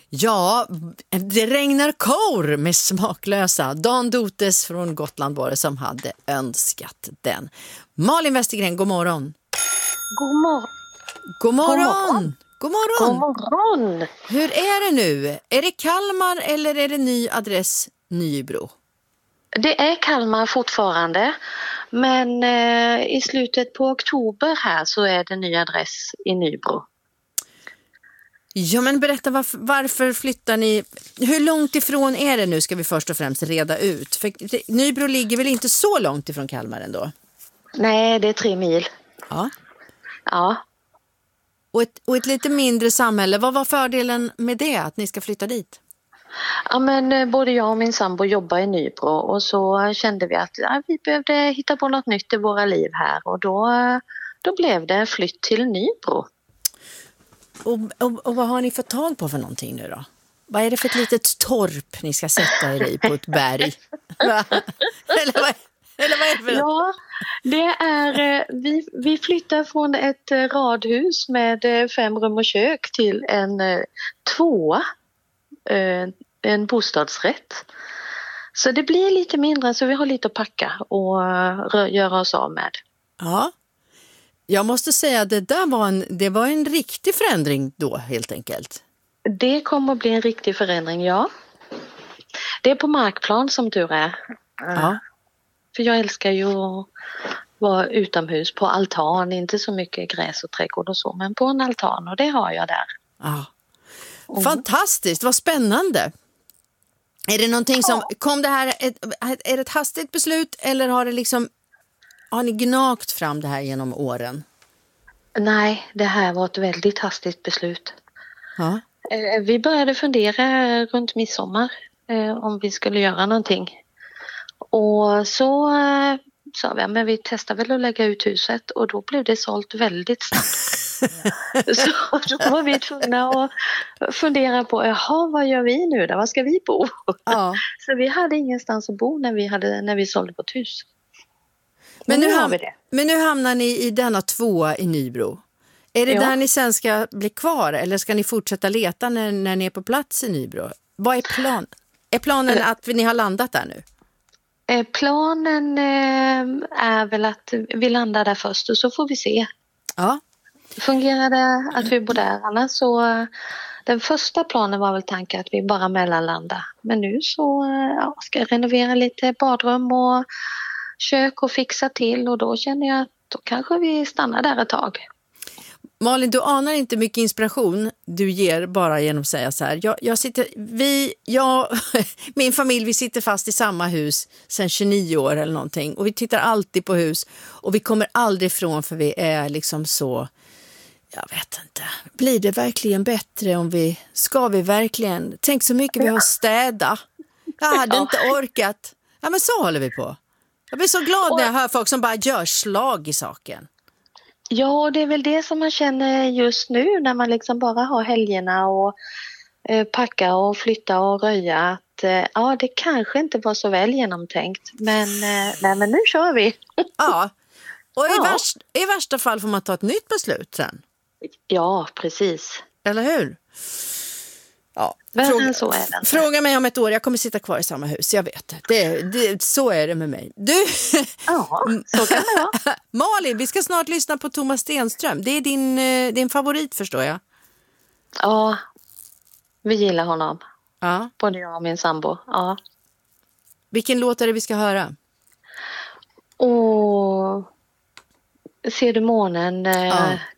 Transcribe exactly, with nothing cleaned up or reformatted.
Ja, det regnar kor med smaklösa. Dan Dotes från Gotland var det som hade önskat den. Malin Westergren, god morgon. God morgon. God morgon. God morgon. God morgon. Hur är det nu? Är det Kalmar eller är det ny adress Nybro? Det är Kalmar fortfarande, men eh, i slutet på oktober här så är det ny adress i Nybro. Ja, men berätta varför, varför flyttar ni? Hur långt ifrån är det nu, ska vi först och främst reda ut? För Nybro ligger väl inte så långt ifrån Kalmar ändå? Nej, det är tre mil. Ja. Ja. Och ett, och ett lite mindre samhälle. Vad var fördelen med det, att ni ska flytta dit? Ja, men eh, både jag och min sambo jobbar i Nybro och så kände vi att ja, vi behövde hitta på något nytt i våra liv här och då, då blev det flytt till Nybro. Och, och, och vad har ni fått tag på för någonting nu då? Vad är det för ett litet torp ni ska sätta er i på ett berg? eller, vad, eller vad är det för? Ja, det är, vi, vi flyttar från ett radhus med fem rum och kök till en tvåa, en bostadsrätt. Så det blir lite mindre, så vi har lite att packa och göra oss av med. Ja. Jag måste säga att det där var en, det var en riktig förändring då, helt enkelt. Det kommer att bli en riktig förändring, ja. Det är på markplan som tur är. Ja. För jag älskar ju att vara utomhus på altan, inte så mycket gräs och trädgård och så, men på en altan, och det har jag där. Ja. Mm. Fantastiskt, vad spännande. Är det någonting som, ja. kom det här, ett, är det ett hastigt beslut eller har det liksom, har ni gnagt fram det här genom åren? Nej, det här var ett väldigt hastigt beslut. Ja. Vi började fundera runt midsommar om vi skulle göra någonting. Och så sa vi, men vi testar väl att lägga ut huset, och då blev det sålt väldigt snabbt. Så då var vi tvungna att fundera på, jaha, vad gör vi nu då? Var ska vi bo? Ja. Så vi hade ingenstans att bo när vi, hade, när vi sålde vårt hus. Men, men, nu, nu ham- men nu hamnar ni i denna tvåa i Nybro. Är det ja. där ni sen ska bli kvar, eller ska ni fortsätta leta när, när ni är på plats i Nybro? Vad är planen? Är planen att ni har landat där nu? Planen är väl att vi landar där först och så får vi se. Ja. Fungerar det att vi bor där? Annars så, den första planen var väl tanken att vi bara mellanlandar. Men nu så ja, ska jag renovera lite badrum och kök och fixa till, och då känner jag att då kanske vi stannar där ett tag. Malin, du anar inte mycket inspiration du ger bara genom att säga så här. Jag, jag sitter, vi, jag, min familj, vi sitter fast i samma hus sedan tjugonio år eller någonting. Och vi tittar alltid på hus. Och vi kommer aldrig ifrån, för vi är liksom så, jag vet inte. Blir det verkligen bättre om vi, ska vi verkligen? Tänk så mycket vi har städa. Jag hade ja. inte orkat. Ja, men så håller vi på. Jag blir så glad när jag hör folk som bara gör slag i saken. Ja, det är väl det som man känner just nu när man liksom bara har helgerna och eh, packa och flytta och röja. Att eh, ja, det kanske inte var så väl genomtänkt, men, eh, nej, men nu kör vi. Ja, och i, ja. värst, i värsta fall får man ta ett nytt beslut sen. Ja, precis. Eller hur? Ja, fråga, så är det. Fråga mig om ett år, jag kommer sitta kvar i samma hus, jag vet. Det, det, så är det med mig. Du, ja, så kan det vara. Malin, vi ska snart lyssna på Thomas Stenström. Det är din, din favorit, förstår jag. Ja, vi gillar honom. Ja. Både jag och min sambo. Ja. Vilken låt är det vi ska höra? Och ser du månen? Ja.